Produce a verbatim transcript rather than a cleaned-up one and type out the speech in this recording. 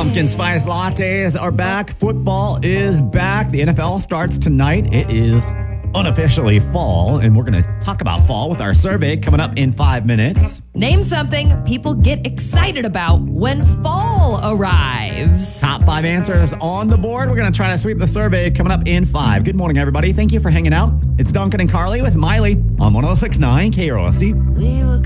Pumpkin spice lattes are back. Football is back. The N F L starts tonight. It is unofficially fall, and we're going to talk about fall with our survey coming up in five minutes. Name something people get excited about when fall arrives. Top five answers on the board. We're going to try to sweep the survey coming up in five. Good morning, everybody. Thank you for hanging out. It's Duncan and Carly with Miley on one oh six point nine K R O C. We were